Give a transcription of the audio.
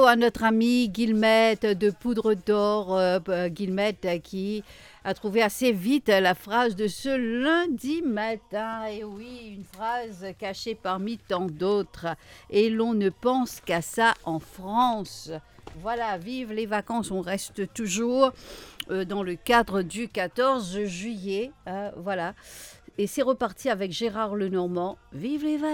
À notre ami Guillemette de Poudre d'Or, Guillemette qui a trouvé assez vite la phrase de ce lundi matin. Et oui, une phrase cachée parmi tant d'autres. Et l'on ne pense qu'à ça en France. Voilà, vive les vacances, on reste toujours dans le cadre du 14 juillet. Voilà. Et c'est reparti avec Gérard Lenormand. Vive les vacances!